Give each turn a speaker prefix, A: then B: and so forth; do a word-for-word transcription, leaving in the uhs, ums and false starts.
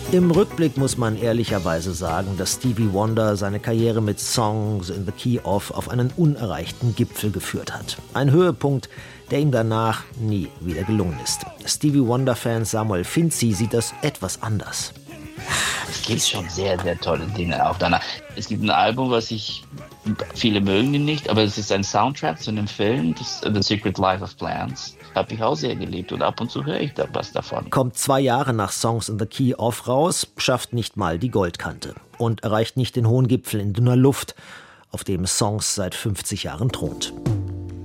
A: Im Rückblick muss man ehrlicherweise sagen, dass Stevie Wonder seine Karriere mit Songs in the Key of auf einen unerreichten Gipfel geführt hat. Ein Höhepunkt, der ihm danach nie wieder gelungen ist. Stevie Wonder-Fan Samuel Finzi sieht das etwas anders.
B: Es gibt schon sehr, sehr tolle Dinge auch danach. Es gibt ein Album, was ich, viele mögen ihn nicht, aber es ist ein Soundtrack zu einem Film, das, The Secret Life of Plants. Habe ich auch sehr geliebt und ab und zu höre ich da was davon.
A: Kommt zwei Jahre nach Songs in the Key of raus, schafft nicht mal die Goldkante und erreicht nicht den hohen Gipfel in dünner Luft, auf dem Songs seit fünfzig Jahren thront.